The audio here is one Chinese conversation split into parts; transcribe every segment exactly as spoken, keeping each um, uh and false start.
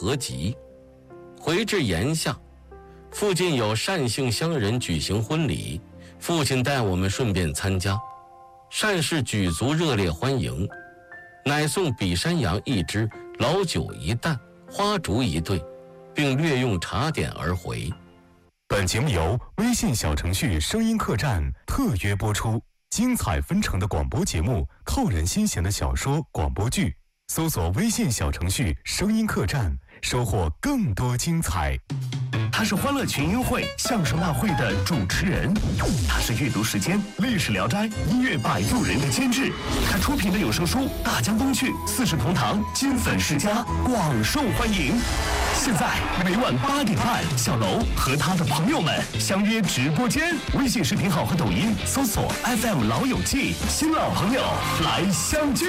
合集。回至炎夏，附近有单姓乡人举行婚礼，父亲带我们顺便参加，单氏举族热烈欢迎，乃送比山羊一只，老酒一担，花烛一对，并略用茶点而回。 本节目由微信小程序声音客栈特约播出，精彩纷呈的广播节目，扣人心弦的小说广播剧，搜索微信小程序声音客栈，收获更多精彩。 他是欢乐群英会相声大会的主持人，他是阅读时间历史聊斋音乐摆渡人的监制，他出品的有声书《大江东去》《四世同堂》金粉世家广受欢迎。现在每晚八点半，小楼和他的朋友们相约直播间，微信视频号和抖音搜索 F M 老友记，新老朋友来相聚。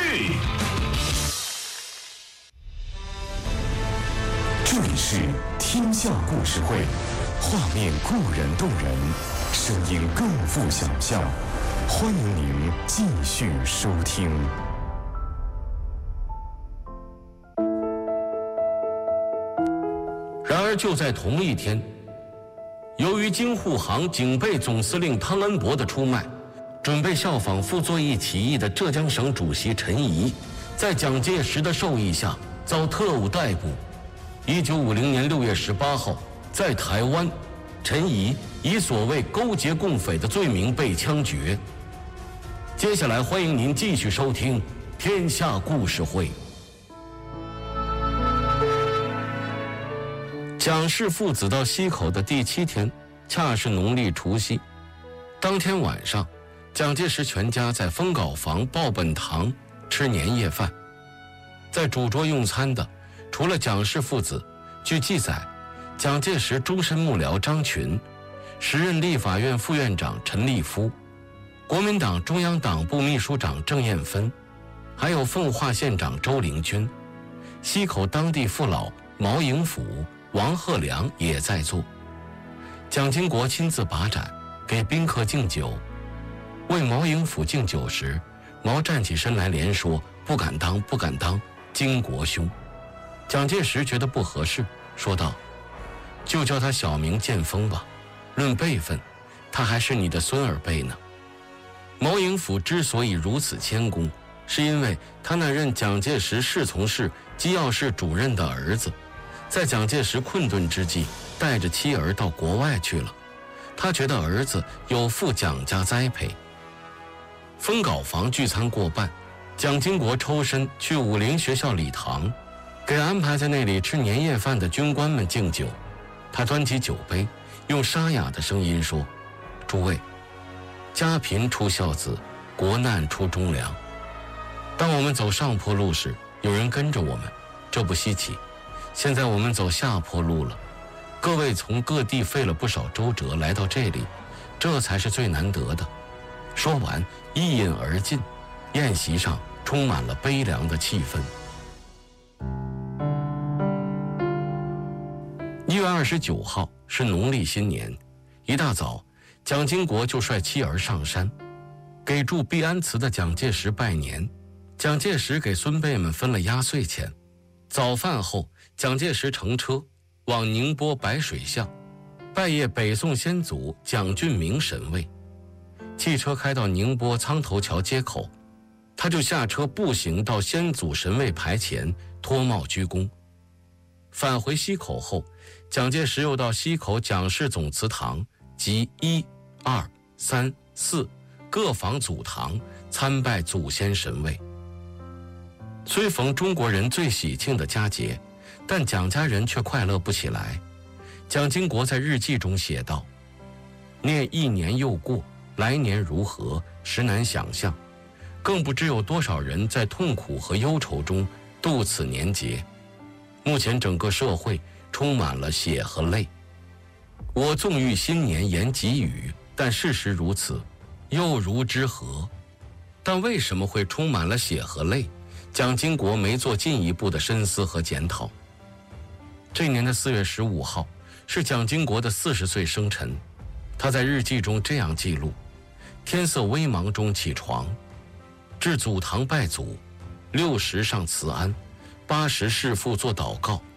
这里是天下故事会，画面固然动人，声音更富想象，欢迎您继续收听。 然而就在同一天，由于京沪杭警备总司令汤恩伯的出卖，准备效仿傅作义起义的浙江省主席陈仪，在蒋介石的授意下遭特务逮捕。一九五零年六月十八号，在台湾，陈仪以所谓勾结共匪的罪名被枪决。接下来欢迎您继续收听《天下故事会》。蒋氏父子到溪口的第七天，恰是农历除夕。当天晚上，蒋介石全家在封稿房报本堂吃年夜饭。在主桌用餐的除了蒋氏父子，据记载，蒋介石终身幕僚张群，时任立法院副院长陈立夫，国民党中央党部秘书长郑彦芬，还有奉化县长周灵均，溪口当地父老毛迎甫、王鹤良也在座。蒋经国亲自把盏给宾客敬酒，为毛迎甫敬酒时，毛站起身来连说不敢当不敢当，经国兄。蒋介石觉得不合适，说道：就叫他小名建峰吧，论辈分，他还是你的孙儿辈呢。毛迎甫之所以如此谦恭，是因为他那任蒋介石侍从室机要室主任的儿子，在蒋介石困顿之际带着妻儿到国外去了，他觉得儿子有负蒋家栽培。封稿房聚餐过半，蒋经国抽身去武陵学校礼堂，给安排在那里吃年夜饭的军官们敬酒。他端起酒杯，用沙哑的声音说：诸位，家贫出孝子，国难出忠良。当我们走上坡路时，有人跟着我们，这不稀奇。现在我们走下坡路了，各位从各地费了不少周折来到这里，这才是最难得的。说完一饮而尽，宴席上充满了悲凉的气氛。一月二十九号是农历新年，一大早，蒋经国就率妻儿上山，给住毕安祠的蒋介石拜年。蒋介石给孙辈们分了压岁钱。早饭后，蒋介石乘车往宁波白水巷拜谒北宋先祖蒋俊明神位。汽车开到宁波苍头桥街口，他就下车步行到先祖神位牌前脱帽鞠躬。返回溪口后，蒋介石又到溪口蒋氏总祠堂及一、二、三、四各房祖堂参拜祖先神位。虽逢中国人最喜庆的佳节，但蒋家人却快乐不起来。蒋经国在日记中写道：念一年又过，来年如何，实难想象，更不知有多少人在痛苦和忧愁中度此年节。目前整个社会充满了血和泪。我纵欲新年言给予，但事实如此，又如之何？但为什么会充满了血和泪？蒋经国没做进一步的深思和检讨。这年的四月十五号是蒋经国的四十岁生辰，他在日记中这样记录：天色微茫中起床，至祖堂拜祖，六时上慈安，八时侍父做祷告，